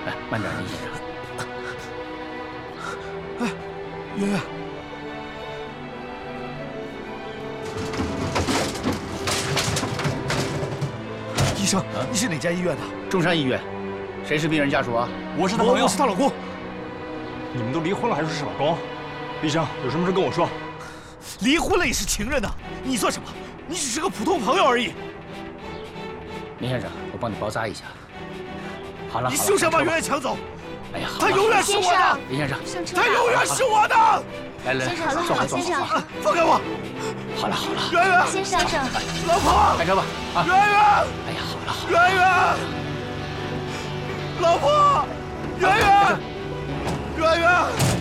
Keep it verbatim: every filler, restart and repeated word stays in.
来，慢点，李先生。 哎，圆圆。 医生，你是哪家医院的？ 中山医院。谁是病人家属啊？ 我是她朋友， 我是她老公。 你们都离婚了，还说是老公？医生，有什么事跟我说。 离婚了也是情人呢，你算什么？你只是个普通朋友而已。 林先生，我帮你包扎一下。好了， 你休想把圆圆抢走！ 哎呀， 她永远是我的。 林先生， 她永远是我的。 来来， 先生，好了好了，先生， 放开我！ 好了好了， 圆圆， 先生， 老婆， 开车吧。啊， 圆圆， 哎呀，好了好了， 圆圆，老婆，圆圆，圆圆。